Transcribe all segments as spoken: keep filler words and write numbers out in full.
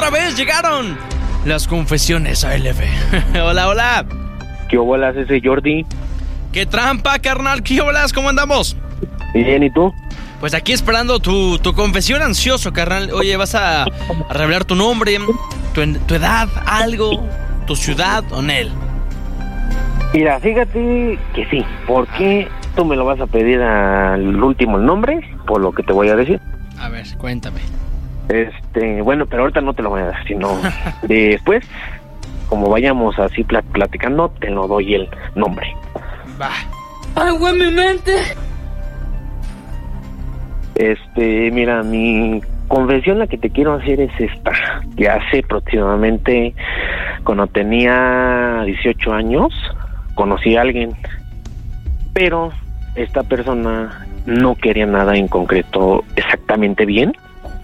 otra vez llegaron las confesiones A L B. Hola, hola. ¿Qué bolas ese Jordi? ¡Qué trampa, carnal! ¿Qué bolas? ¿Cómo andamos? Bien, ¿y tú? Pues aquí esperando tu, tu confesión, ansioso, carnal. Oye, ¿vas a, a revelar tu nombre, tu, tu edad, algo, tu ciudad o Nel? Mira, fíjate que sí. ¿Por qué tú me lo vas a pedir al último el nombre? Por lo que te voy a decir. A ver, cuéntame. Este, bueno, pero ahorita no te lo voy a dar, sino después, como vayamos así plat- platicando, te lo doy el nombre. Va. ¡Agua en mi mente! Este, mira, mi confesión la que te quiero hacer es esta, que hace aproximadamente, cuando tenía dieciocho años, conocí a alguien, pero esta persona no quería nada en concreto exactamente bien,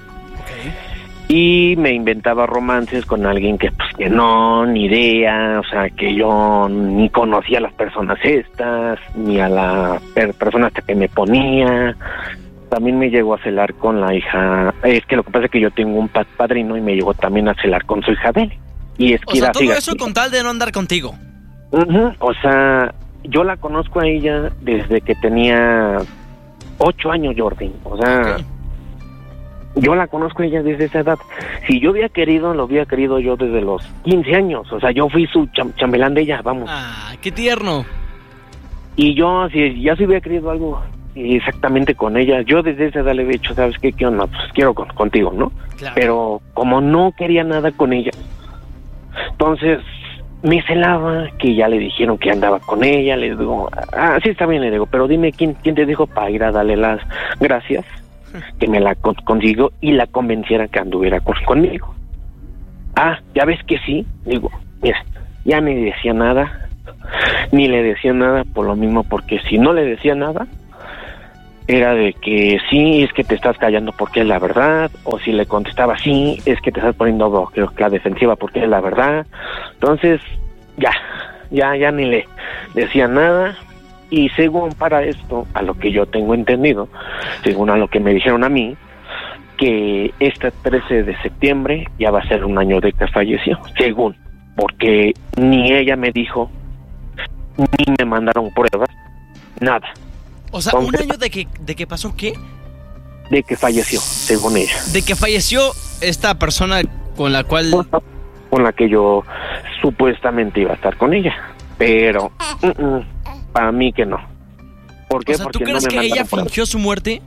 y me inventaba romances con alguien que pues que no, ni idea, o sea, que yo ni conocía a las personas estas, ni a la per- persona hasta que me ponía. También me llegó a celar con la hija, es que lo que pasa es que yo tengo un pa- padrino y me llegó también a celar con su hija de él. Y es O que sea, era todo así, eso así. con tal de no andar contigo. Ujú, o sea, yo la conozco a ella desde que tenía ocho años, Jordi. O sea, Ok. yo la conozco a ella desde esa edad. Si yo hubiera querido, lo hubiera querido yo desde los quince años. O sea, yo fui su cham- chambelán de ella, vamos. Ah, qué tierno. Y yo, si ya se hubiera querido algo exactamente con ella, yo desde esa edad le había dicho, ¿sabes qué? ¿Qué onda? Pues quiero con, contigo, ¿no? Claro. Pero como no quería nada con ella, entonces me celaba, que ya le dijeron que andaba con ella. Le digo, ah, sí, está bien, le digo, pero dime quién, quién te dijo para ir a darle las gracias, que me la con- consiguió y la convenciera que anduviera con- conmigo. Ah, ya ves que sí. Digo, mira, ya ni decía nada, ni le decía nada por lo mismo, porque si no le decía nada, era de que sí, es que te estás callando porque es la verdad, o si le contestaba sí, es que te estás poniendo creo que la defensiva porque es la verdad. Entonces, ya, ya, ya ni le decía nada. Y según para esto, a lo que yo tengo entendido, según a lo que me dijeron a mí, que este trece de septiembre ya va a ser un año de que falleció, según, porque ni ella me dijo, ni me mandaron pruebas, nada. O sea, un año de que, de que pasó, ¿qué? De que falleció, según ella. De que falleció esta persona con la cual... Con la que yo supuestamente iba a estar con ella. Pero, uh, uh, para mí que no. ¿Por qué? O sea, ¿tú Porque crees no me que ella mandaron pruebas. fingió su muerte?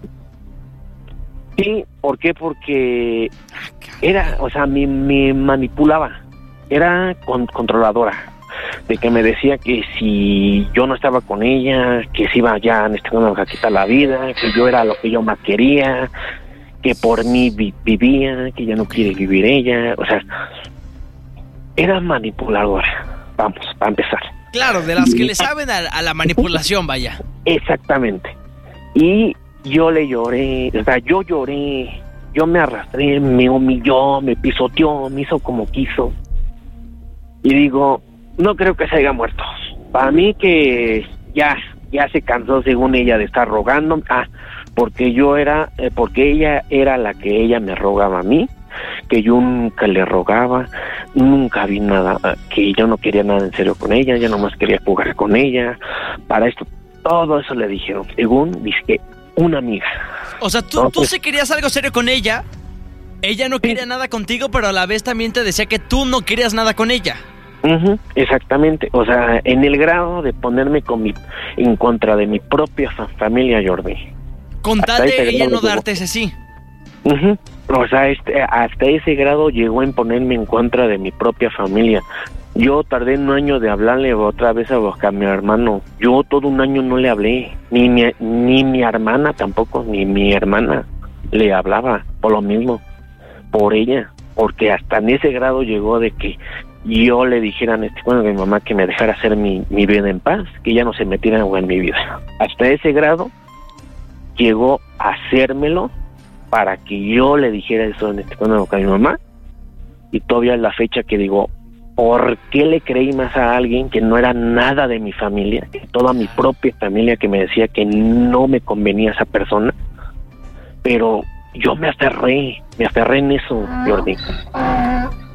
Sí, ¿por qué? Porque era, o sea, me, me manipulaba. Era con, controladora. De que me decía que si yo no estaba con ella, que se iba ya en este momento a quitar la vida, que yo era lo que yo más quería, que por mí vi- vivía, que ya no quiere vivir ella. O sea, era manipuladora. Vamos, para empezar. Claro, de las que le saben a, a la manipulación, vaya. Exactamente. Y yo le lloré, o sea, yo lloré, yo me arrastré, me humilló, me pisoteó, me hizo como quiso. Y digo, no creo que se haya muerto. Para mí que ya, ya se cansó según ella de estar rogando. Ah, porque yo era, eh, porque ella era la que ella me rogaba a mí, que yo nunca le rogaba, nunca vi nada, que yo no quería nada en serio con ella, yo nomás quería jugar con ella. Para esto, todo eso le dijeron, según dice una amiga. O sea, tú, tú sí querías algo serio con ella. Ella no quería nada contigo, pero a la vez también te decía que tú no querías nada con ella. Uh-huh, exactamente, o sea, en el grado de ponerme con mi, en contra de mi propia fa- familia, Jordi. Con Hasta tal de ese ella grado no llegó. darte ese sí. Uh-huh. O sea, este, hasta ese grado llegó en ponerme en contra de mi propia familia. Yo tardé un año de hablarle otra vez a, a mi hermano. Yo todo un año no le hablé, ni mi, ni mi hermana tampoco, ni mi hermana le hablaba, por lo mismo, por ella, porque hasta en ese grado llegó de que yo le dijera a este, bueno, a mi mamá que me dejara hacer mi, mi vida en paz, que ya no se metiera en mi vida. Hasta ese grado llegó a hacérmelo para que yo le dijera eso en este, bueno, a mi mamá. Y todavía es la fecha que digo, ¿por qué le creí más a alguien que no era nada de mi familia? Que toda mi propia familia que me decía que no me convenía esa persona. Pero yo me aferré, me aferré en eso, Jordi.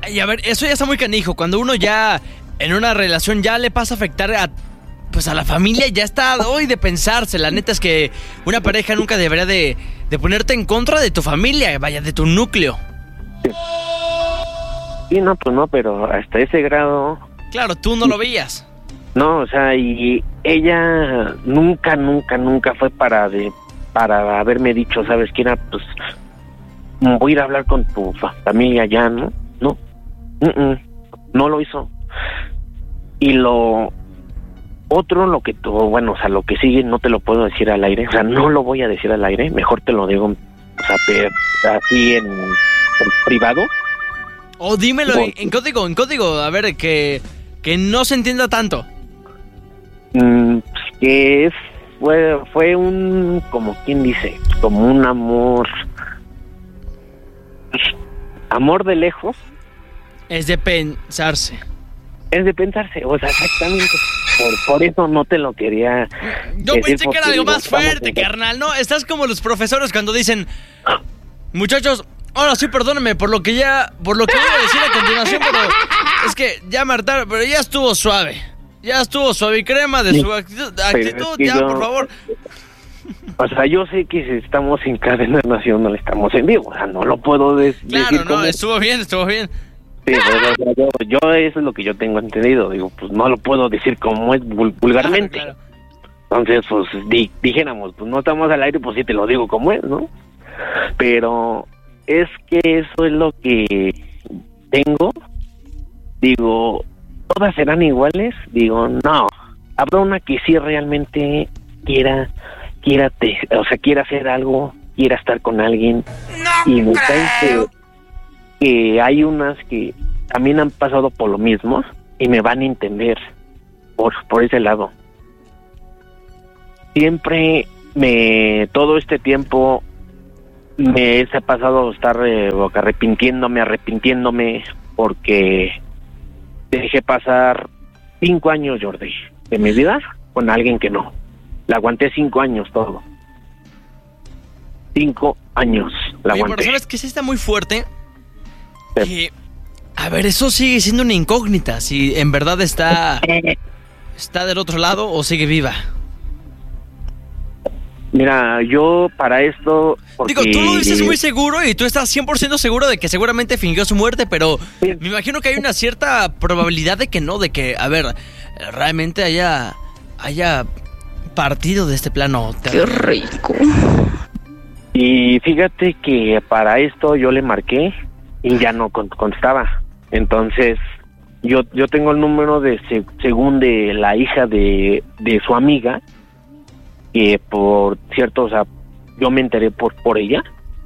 Y a ver, eso ya está muy canijo. Cuando uno ya en una relación ya le pasa a afectar a, pues a la familia, ya está hoy de pensarse. La neta es que una pareja nunca debería de, de ponerte en contra de tu familia, vaya, de tu núcleo. Sí. Sí, no, pues no, pero hasta ese grado... Claro, tú no lo veías. No, o sea, y ella nunca, nunca, nunca fue para de para haberme dicho, ¿sabes qué era? Pues voy a ir a hablar con tu familia ya, ¿no? No, uh-uh. No lo hizo. Y lo otro, lo que tú, bueno, o sea, lo que sigue no te lo puedo decir al aire, o sea, no lo voy a decir al aire, mejor te lo digo, o sea, pe- así en, en privado. O oh, dímelo en, en código, en código, a ver, que, que no se entienda tanto. Mm, que es, fue, fue un, como quien dice, como un amor, amor de lejos. Es de pensarse. Es de pensarse, o sea, exactamente. Por, por eso no te lo quería. Yo pensé que era algo más fuerte, carnal, ¿no? Estás como los profesores cuando dicen, muchachos, ahora sí, perdónenme por lo que ya, por lo que voy a decir a continuación, pero es que ya Marta, pero ya estuvo suave. Ya estuvo suave y crema de su actitud, actitud es que ya, yo, por favor. O sea, yo sé que si estamos en cadena nacional, estamos en vivo, o sea, no lo puedo des- claro, decir. Claro, no, como... estuvo bien, estuvo bien. Sí, pero, o sea, yo, yo eso es lo que yo tengo entendido, digo, pues no lo puedo decir como es vul- vulgarmente. Claro, claro. Entonces, pues di- dijéramos, pues no estamos al aire, pues sí te lo digo como es, ¿no? Pero es que eso es lo que tengo, digo, ¿todas serán iguales? Digo, no, habrá una que sí realmente quiera, quiera, te, o sea, quiera hacer algo, quiera estar con alguien. No y me que, que hay unas que también han pasado por lo mismo y me van a entender por, por ese lado. Siempre me, todo este tiempo me he pasado a estar eh, arrepintiéndome, arrepintiéndome porque dejé pasar cinco años, Jordi, de mi vida con alguien que no. La aguanté cinco años todo. Cinco años la Oye, aguanté. Pero ¿sabes qué? Sí está muy fuerte. Sí. Que, a ver, eso sigue siendo una incógnita. Si en verdad está, está del otro lado o sigue viva. Mira, yo para esto... Porque... Digo, tú lo dices muy seguro y tú estás cien por ciento seguro de que seguramente fingió su muerte, pero sí. Me imagino que hay una cierta probabilidad de que no, de que, a ver, realmente haya, haya partido de este plano. ¡Qué rico! Y fíjate que para esto yo le marqué y ya no contestaba. Entonces, yo yo tengo el número de se, según de la hija de, de su amiga, que por cierto, o sea, yo me enteré por por ella.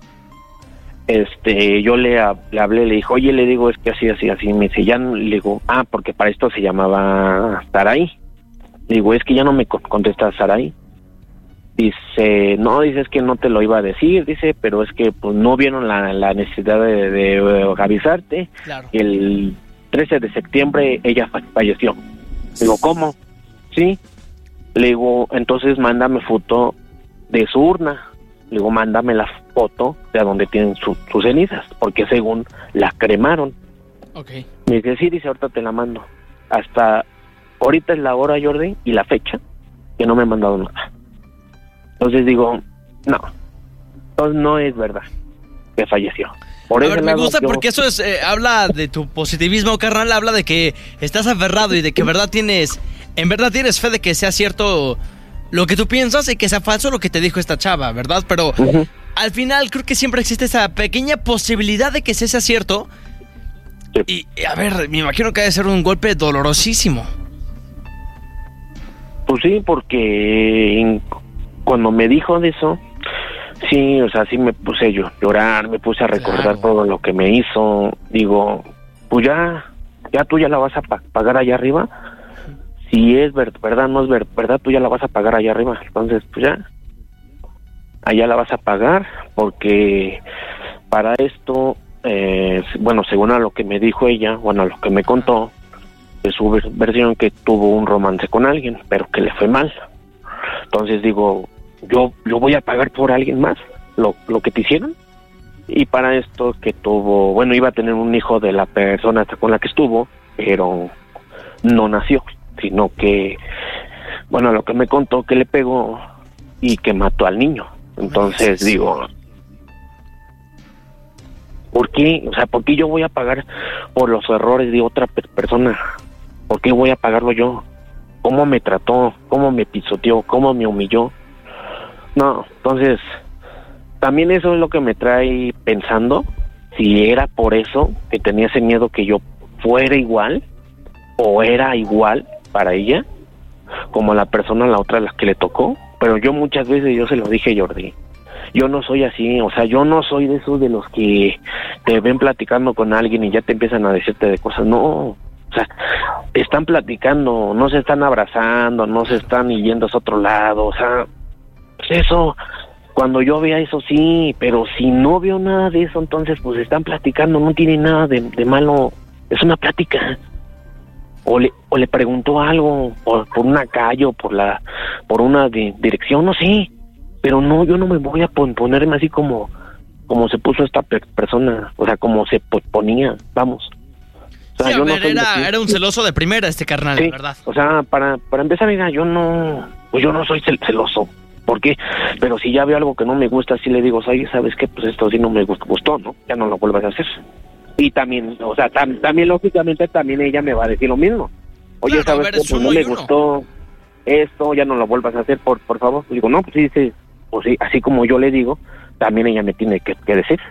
Este, yo le, le hablé, le dijo, oye, le digo, es que así, así, así, me dice, ya, le digo, ah, porque para esto se llamaba Sarai. Le digo, es que ya no me contesta Sarai. Dice, no, dice, es que no te lo iba a decir, dice, pero es que pues no vieron la, la necesidad de, de avisarte. Claro. El trece de septiembre ella falleció. Le digo, ¿cómo? Sí. Le digo, entonces mándame foto de su urna. Le digo, mándame la foto de donde tienen su, sus cenizas, porque según la cremaron. Okay. Me dice, sí, dice, ahorita te la mando. Hasta ahorita es la hora, Jordi, y la fecha, que no me han mandado nada. Entonces digo, no, entonces no es verdad que falleció. Por a ese ver, me lado, gusta yo... porque eso es eh, habla de tu positivismo, carnal, habla de que estás aferrado y de que verdad tienes, en verdad tienes fe de que sea cierto lo que tú piensas y que sea falso lo que te dijo esta chava, ¿verdad? Pero uh-huh. Al final creo que siempre existe esa pequeña posibilidad de que sea cierto. Sí. Y a ver, me imagino que debe ser un golpe dolorosísimo. Pues sí, porque cuando me dijo de eso, sí, o sea, sí me puse yo a llorar, me puse a recordar claro. todo lo que me hizo. Digo, pues ya, ya tú ya la vas a pa- pagar allá arriba. Si es ver- verdad, no es ver- verdad, tú ya la vas a pagar allá arriba. Entonces, pues ya, allá la vas a pagar, porque para esto, eh, bueno, según a lo que me dijo ella, bueno, a lo que me contó, de su versión, que tuvo un romance con alguien, pero que le fue mal. Entonces digo, yo yo voy a pagar por alguien más lo lo que te hicieron. Y para esto que tuvo, bueno, iba a tener un hijo de la persona hasta con la que estuvo, pero no nació, sino que, bueno, lo que me contó que le pegó y que mató al niño. Entonces digo, ¿por qué? O sea, ¿por qué yo voy a pagar por los errores de otra per- persona? ¿Por qué voy a pagarlo yo? ¿Cómo me trató? ¿Cómo me pisoteó? ¿Cómo me humilló? No, entonces, también eso es lo que me trae pensando, si era por eso que tenía ese miedo que yo fuera igual, o era igual para ella, como la persona, la otra, la que le tocó. Pero yo muchas veces, yo se lo dije, Jordi, yo no soy así, o sea, yo no soy de esos de los que te ven platicando con alguien y ya te empiezan a decirte de cosas, no, o sea, están platicando, no se están abrazando, no se están yendo a otro lado, o sea, pues eso, cuando yo vea eso sí, pero si no veo nada de eso, entonces pues están platicando, no tiene nada de, de malo, es una plática. O le, o le preguntó algo por, por una calle o por la por una di- dirección, no sé, pero no, yo no me voy a pon, ponerme así como como se puso esta per- persona, o sea, como se po- ponía, vamos. O sea, Sí, a yo no ver, soy era, de- era un celoso de primera este carnal, sí, la verdad. o sea, para para empezar, mira, yo no, pues yo no soy cel- celoso, ¿por qué? Pero si ya veo algo que no me gusta, sí le digo, oye, ¿sabes qué? Pues esto sí no me gust- gustó, ¿no? Ya no lo vuelvas a hacer. Y también, o sea, tam, también lógicamente también ella me va a decir lo mismo. Oye, Claro, a ¿sabes ver, qué? es Pues uno no y me uno. gustó esto, ya no lo vuelvas a hacer, por por favor. Digo, no, pues sí, sí, pues sí, así como yo le digo, también ella me tiene que, que decir.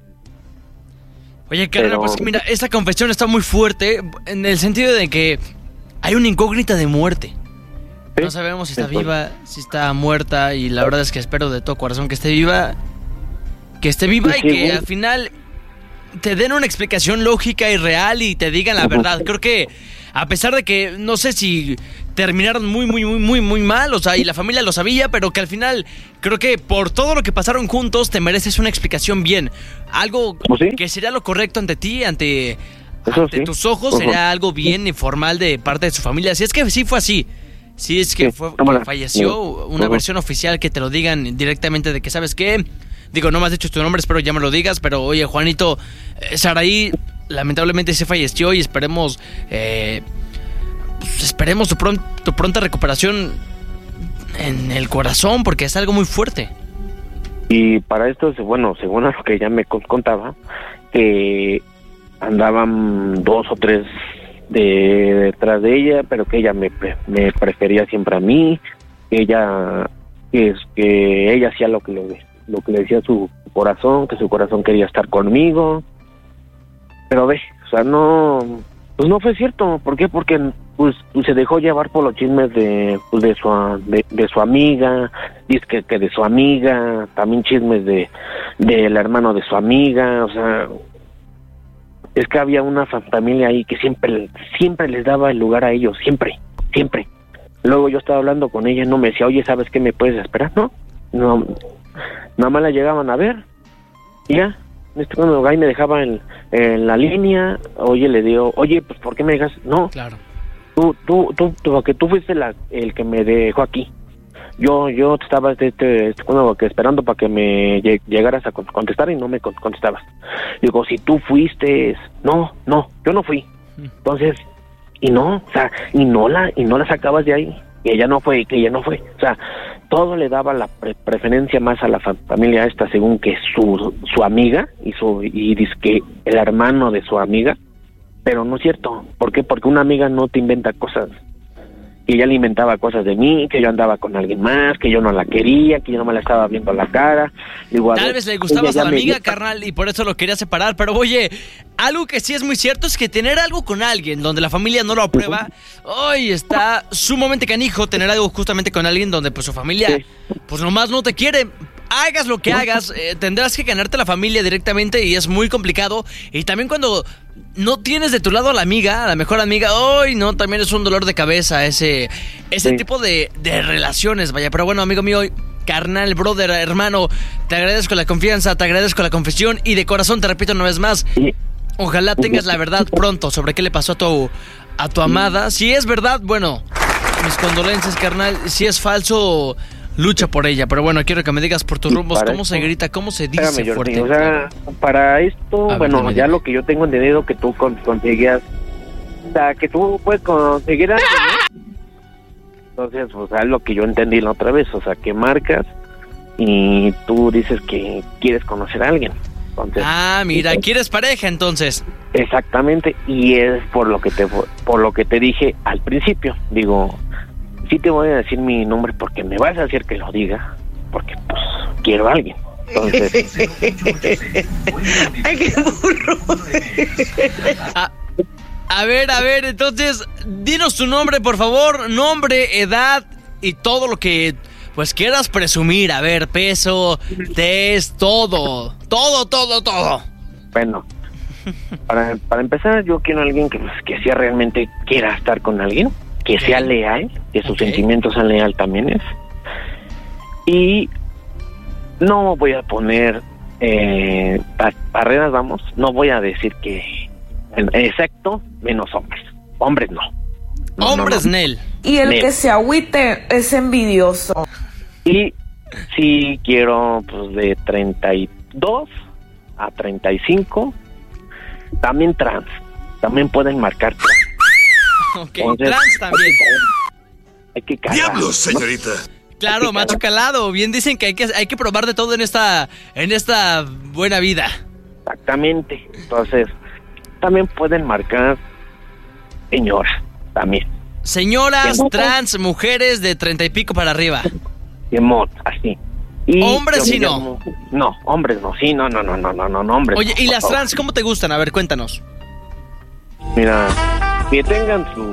Oye, carnal, Pero- pues que mira, esta confesión está muy fuerte en el sentido de que hay una incógnita de muerte. ¿Sí? No sabemos si está Entonces- viva, si está muerta, y la verdad es que espero de todo corazón que esté viva, que esté viva y Sí, que güey. al final te den una explicación lógica y real y te digan la Ujú. verdad. Creo que a pesar de que no sé si terminaron muy, muy, muy, muy, muy mal, o sea, y la familia lo sabía, pero que al final creo que por todo lo que pasaron juntos te mereces una explicación bien. Algo Pues sí. que sería lo correcto ante ti, ante, Eso ante sí. tus ojos, Ujú. sería algo bien y formal de parte de su familia. Si es que sí fue así. Si es que Sí, fue cámara. que falleció, una Ujú. versión oficial que te lo digan directamente de que, ¿sabes qué? Digo, no me has dicho tu nombre, espero ya me lo digas, pero oye, Juanito, eh, Saraí lamentablemente se falleció y esperemos, eh, pues, esperemos tu, pron- tu pronta recuperación en el corazón, porque es algo muy fuerte. Y para esto, bueno, según a lo que ella me con- contaba, que andaban dos o tres de detrás de ella, pero que ella me, pre- me prefería siempre a mí, que ella que, es, que ella hacía lo que le, lo que le decía su corazón, que su corazón quería estar conmigo. Pero ve, o sea, no, pues no fue cierto. ¿Por qué? Porque pues se dejó llevar por los chismes de pues, de su de, de su amiga, dice que, que de su amiga, también chismes de del hermano de su amiga, o sea, es que había una fa- familia ahí que siempre siempre les daba el lugar a ellos, siempre, siempre. Luego yo estaba hablando con ella, no me decía, oye, ¿sabes qué me puedes esperar? No, no, nada más la llegaban a ver, y ya. Este, cuando ahí me dejaba en, en la línea, oye, le digo, oye, pues ¿por qué me dejas? No, Claro. tú, tú, tú, tú, porque tú fuiste la, el que me dejó aquí. Yo, yo te estaba este, este, este, bueno, que esperando para que me lleg- llegaras a con- contestar y no me con- contestabas. Digo, si tú fuiste, no, no, yo no fui. Entonces, y no, o sea, y no la, y no la sacabas de ahí. Que ella no fue, que ella no fue. O sea, todo le daba la pre- preferencia más a la fa- familia esta, según que su, su amiga y su, y dice que el hermano de su amiga. Pero no es cierto. ¿Por qué? Porque una amiga no te inventa cosas. Que ella le inventaba cosas de mí, que yo andaba con alguien más, que yo no la quería, que yo no me la estaba viendo a la cara. Digo, a Tal ver, vez le gustabas ella a la ya me amiga, dio- carnal, y por eso lo quería separar. Pero oye, algo que sí es muy cierto es que tener algo con alguien donde la familia no lo aprueba, hoy está sumamente canijo tener algo justamente con alguien donde pues su familia, Sí. pues nomás no te quiere. Hagas lo que hagas, eh, tendrás que ganarte la familia directamente y es muy complicado. Y también cuando no tienes de tu lado a la amiga, a la mejor amiga, hoy no, también es un dolor de cabeza ese, ese Sí. tipo de, de relaciones, vaya. Pero bueno, amigo mío, carnal, brother, hermano, te agradezco la confianza, te agradezco la confesión y de corazón te repito una vez más, Sí. ojalá tengas la verdad pronto sobre qué le pasó a tu, a tu amada. Si es verdad, bueno, mis condolencias, carnal. Si es falso, lucha por ella. Pero bueno, quiero que me digas por tus rumbos, ¿cómo esto, se grita? ¿Cómo se dice espérame, fuerte? O sea, para esto, A ver, bueno, dime, ya dime. lo que yo tengo entendido que tú con, conseguías, o sea, que tú puedes conseguir algo, ¿no? Entonces, o sea, lo que yo entendí la otra vez, o sea, que marcas y tú dices que quieres conocer a alguien. Entonces, Ah, mira, ¿quieres pareja entonces? exactamente, y es por lo que te por lo que te dije al principio. Digo, sí te voy a decir mi nombre porque me vas a decir que lo diga, porque pues quiero a alguien. Entonces, Ay, qué burro. A, a ver, a ver, entonces, dinos tu nombre, por favor, nombre, edad y todo lo que pues quieras presumir. A ver, peso, test, todo, todo, todo, todo. bueno, para, para empezar, yo quiero a alguien que, pues, que sea realmente quiera estar con alguien, que Ok. sea leal, que sus Ok. sentimientos sean leal también es. Y no voy a poner eh, pa- barreras, vamos, no voy a decir que, excepto, menos hombres. Hombres no. No, no, Hombres, no. Nel. Y el Nel. que se agüite es envidioso. Y sí quiero, pues, de treinta y dos a treinta y cinco. También trans. También pueden marcar trans. Ok, Entonces, trans también. Hay que cagar. ¡Diablos, señorita! Claro, macho calado. Bien dicen que hay que hay que probar de todo en esta en esta buena vida. Exactamente. Entonces, también pueden marcar señora. También. Señoras, ¿Qué? trans, mujeres de treinta y pico para arriba. De mod, así. Y Hombres yo sí me no. llamo- No, hombres no. Sí, no, no, no, no, no, no, no, hombres. Oye, no, ¿y por las favor. trans cómo te gustan? A ver, cuéntanos. Mira, que tengan su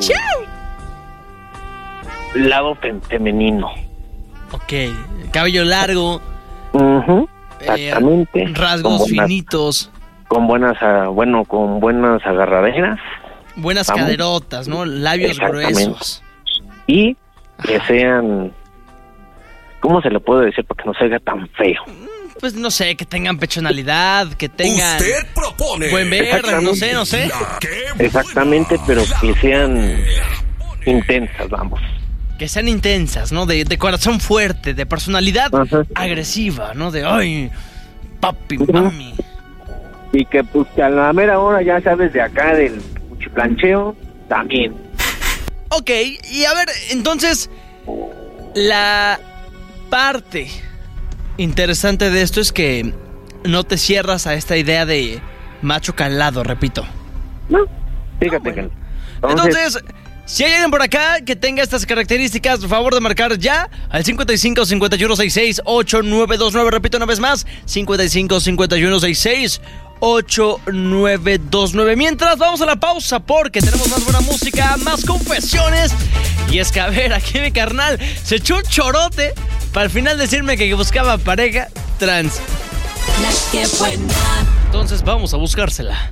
lado fem- femenino. Ok, cabello largo, Ujú, eh, exactamente. rasgos con buenas, finitos, con buenas, ah, bueno, con buenas agarraderas buenas Vamos. caderotas, ¿no? Labios Exactamente. gruesos. y que sean, ¿cómo se le puede decir para que no se haga tan feo? Pues no sé, que tengan pechonalidad, que tengan Usted propone. buen ver, no sé, no sé. La que Exactamente, pero que sean intensas, vamos. Que sean intensas, ¿no? De, de corazón fuerte, de personalidad Ajá. agresiva, ¿no? De, ay, papi, mami. Y que pues que a la mera hora, ya sabes, de acá del cuchiplancheo, también. Ok, y a ver, entonces, la parte interesante de esto es que no te cierras a esta idea de macho calado, repito. No, fíjate Ah, bueno. que Entonces, si hay alguien por acá que tenga estas características, por favor de marcar ya al cincuenta y cinco, cincuenta y uno, sesenta y seis, ochenta y nueve veintinueve. Repito una vez más, cincuenta y cinco, cincuenta y uno, sesenta y seis, ochenta y nueve veintinueve. Mientras vamos a la pausa porque tenemos más buena música, más confesiones. Y es que, a ver, aquí mi carnal se echó un chorote para al final decirme que buscaba pareja trans. La que buena. Entonces vamos a buscársela.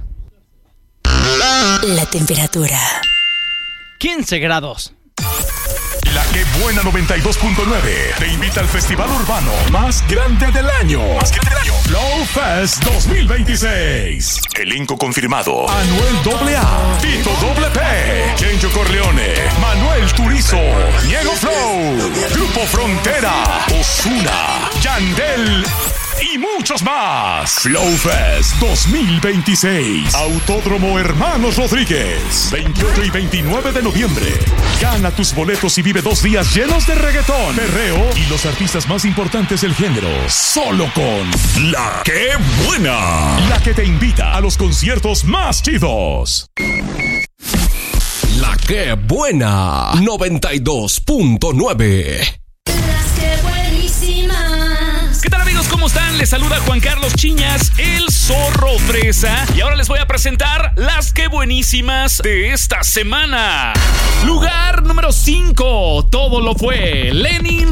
La temperatura. quince grados. La que buena noventa y dos punto nueve te invita al festival urbano más grande del año. Más grande del año. Flow Fest dos mil veintiséis. Elenco confirmado: Anuel A A, Tito Doble P, Kencho Corleone, Manuel Turizo, Diego Flow, Grupo Frontera, Ozuna, Yandel y muchos más. Flow Fest dos mil veintiséis. Autódromo Hermanos Rodríguez. veintiocho y veintinueve de noviembre. Gana tus boletos y vive dos días llenos de reggaetón, perreo y los artistas más importantes del género. Solo con La Que Buena. La que te invita a los conciertos más chidos. La que buena noventa y dos punto nueve. Las que buenísimas. ¿Qué tal, amigos? ¿Cómo están? Les saluda Juan Carlos Chiñas, el Zorro Fresa. Y ahora les voy a presentar las que buenísimas de esta semana. Lugar número cinco. Todo lo fue Lenin